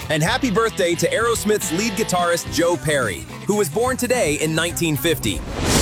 And happy birthday to Aerosmith's lead guitarist Joe Perry, who was born today in 1950.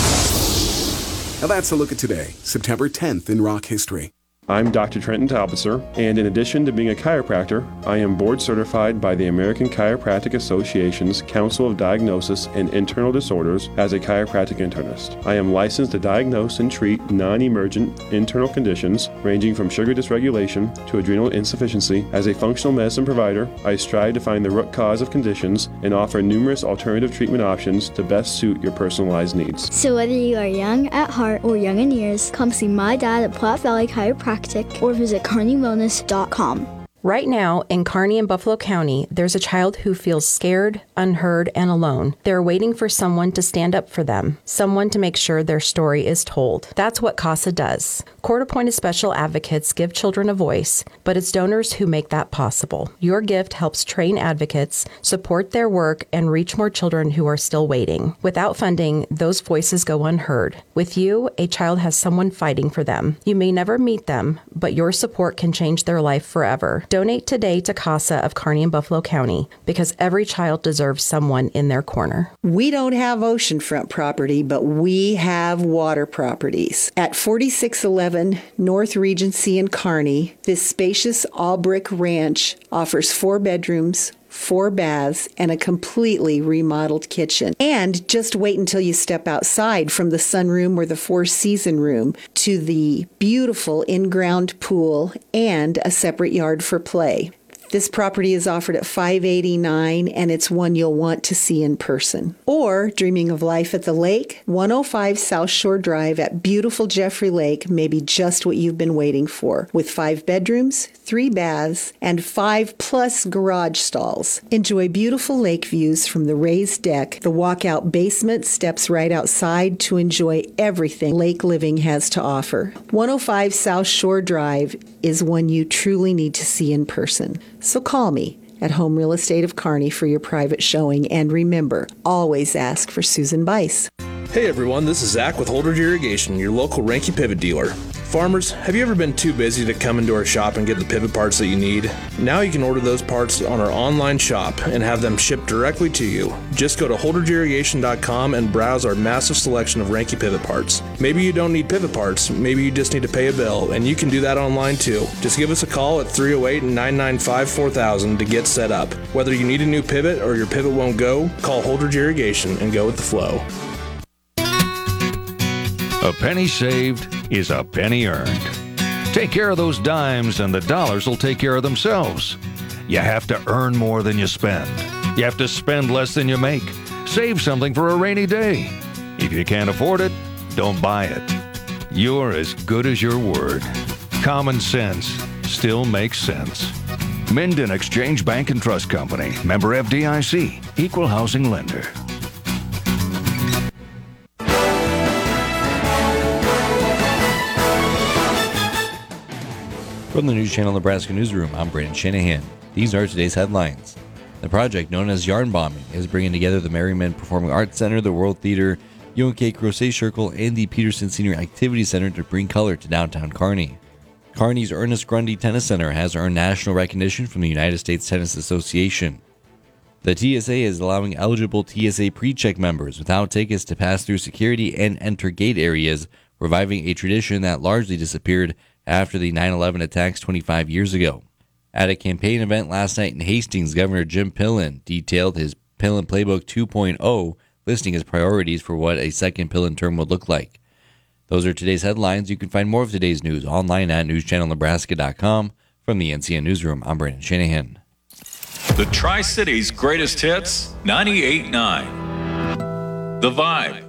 Now that's a look at today, September 10th in rock history. I'm Dr. Trenton Talbotser, and in addition to being a chiropractor, I am board certified by the American Chiropractic Association's Council of Diagnosis and Internal Disorders as a chiropractic internist. I am licensed to diagnose and treat non-emergent internal conditions ranging from sugar dysregulation to adrenal insufficiency. As a functional medicine provider, I strive to find the root cause of conditions and offer numerous alternative treatment options to best suit your personalized needs. So whether you are young at heart or young in years, come see my dad at Platte Valley Chiropractic or visit CarneyWellness.com. Right now, in Kearney and Buffalo County, there's a child who feels scared, unheard, and alone. They're waiting for someone to stand up for them, someone to make sure their story is told. That's what CASA does. Court-appointed special advocates give children a voice, but it's donors who make that possible. Your gift helps train advocates, support their work, and reach more children who are still waiting. Without funding, those voices go unheard. With you, a child has someone fighting for them. You may never meet them, but your support can change their life forever. Donate today to CASA of Kearney and Buffalo County, because every child deserves someone in their corner. We don't have oceanfront property, but we have water properties. At 4611 North Regency in Kearney, this spacious all-brick ranch offers 4 bedrooms, 4 baths, and a completely remodeled kitchen. And just wait until you step outside from the sunroom or the four-season room to the beautiful in-ground pool and a separate yard for play. This property is offered at $589, and it's one you'll want to see in person. Or, dreaming of life at the lake, 105 South Shore Drive at beautiful Jeffrey Lake may be just what you've been waiting for, with 5 bedrooms, 3 baths, and 5+ garage stalls. Enjoy beautiful lake views from the raised deck. The walkout basement steps right outside to enjoy everything lake living has to offer. 105 South Shore Drive is one you truly need to see in person. So call me at Home Real Estate of Kearney for your private showing, and remember, always ask for Susan Bice. Hey everyone, this is Zach with Holdridge Irrigation, your local Ranky pivot dealer. Farmers, have you ever been too busy to come into our shop and get the pivot parts that you need? Now you can order those parts on our online shop and have them shipped directly to you. Just go to holdridgeirrigation.com and browse our massive selection of Ranky pivot parts. Maybe you don't need pivot parts, maybe you just need to pay a bill, and you can do that online too. Just give us a call at 308-995-4000 to get set up. Whether you need a new pivot or your pivot won't go, call Holdridge Irrigation and go with the flow. A penny saved is a penny earned. Take care of those dimes and the dollars will take care of themselves. You have to earn more than you spend. You have to spend less than you make. Save something for a rainy day. If you can't afford it, don't buy it. You're as good as your word. Common sense still makes sense. Minden Exchange Bank and Trust Company. Member FDIC. Equal housing lender. From the News Channel Nebraska Newsroom, I'm Brandon Shanahan. These are today's headlines. The project known as Yarn Bombing is bringing together the Merriman Performing Arts Center, the World Theater, UNK Crochet Circle, and the Peterson Senior Activity Center to bring color to downtown Kearney. Kearney's Ernest Grundy Tennis Center has earned national recognition from the United States Tennis Association. The TSA is allowing eligible TSA PreCheck members without tickets to pass through security and enter gate areas, reviving a tradition that largely disappeared after the 9/11 attacks 25 years ago. At a campaign event last night in Hastings, Governor Jim Pillen detailed his Pillen Playbook 2.0, listing his priorities for what a second Pillen term would look like. Those are today's headlines. You can find more of today's news online at newschannelnebraska.com. From the NCN Newsroom, I'm Brandon Shanahan. The Tri-Cities greatest hits, 98.9. The Vibe.